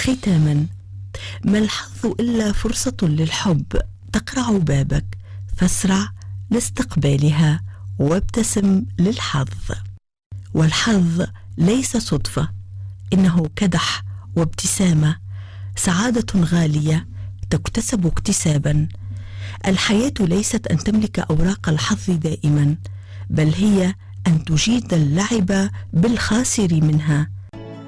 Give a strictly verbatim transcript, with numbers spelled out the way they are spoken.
ختاما، ما الحظ إلا فرصة للحب تقرع بابك، فاسرع لاستقبالها وابتسم للحظ. والحظ ليس صدفة، إنه كدح وابتسامة، سعادة غالية تكتسب اكتسابا. الحياة ليست أن تملك أوراق الحظ دائما، بل هي أن تجيد اللعب بالخاسر منها،